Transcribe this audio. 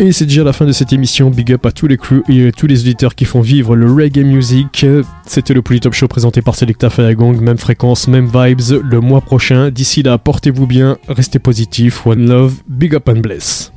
Et c'est déjà la fin de cette émission. Big up à tous les crews et à tous les auditeurs qui font vivre le reggae music. C'était le Polytop Show présenté par Selecta Fayagong. Même fréquence, même vibes le mois prochain. D'ici là, portez-vous bien, restez positifs. One love, big up and bless.